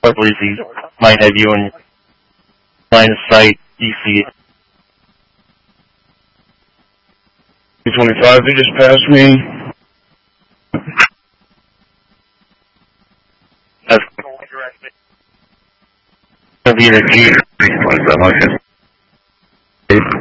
believes he might have you in line of sight. You see it. 225, they just passed me. That's going to be the G.